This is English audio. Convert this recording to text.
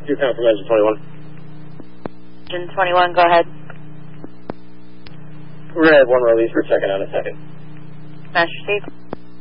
You're coming from engine 21. Engine 21, go ahead. We're going to have one release. We're checking out in a second. Smash received.